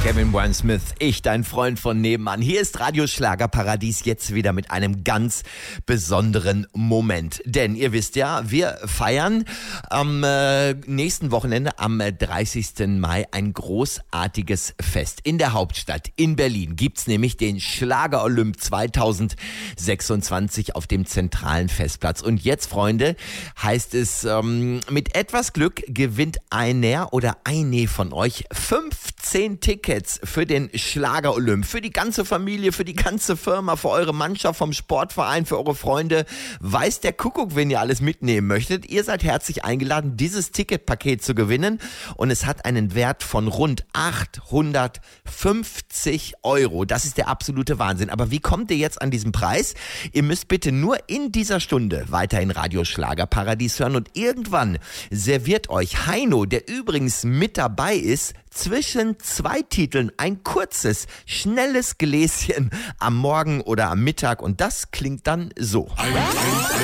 Kevin Smith, ich, dein Freund von nebenan. Hier ist Radio Schlagerparadies jetzt wieder mit einem ganz besonderen Moment. Denn ihr wisst ja, wir feiern am nächsten Wochenende, am 30. Mai, ein großartiges Fest. In der Hauptstadt, in Berlin, gibt's nämlich den Schlager-Olymp 2026 auf dem zentralen Festplatz. Und jetzt, Freunde, heißt es, mit etwas Glück gewinnt einer oder eine von euch 15 Tickets für den Schlager-Olymp, für die ganze Familie, für die ganze Firma, für eure Mannschaft, vom Sportverein, für eure Freunde. Weiß der Kuckuck, wen ihr alles mitnehmen möchtet. Ihr seid herzlich eingeladen, dieses Ticketpaket zu gewinnen, und es hat einen Wert von rund 850 €. Das ist der absolute Wahnsinn. Aber wie kommt ihr jetzt an diesen Preis? Ihr müsst bitte nur in dieser Stunde weiterhin Radio Schlagerparadies hören, und irgendwann serviert euch Heino, der übrigens mit dabei ist, zwischen zwei Titeln ein kurzes, schnelles Gläschen am Morgen oder am Mittag, und das klingt dann so.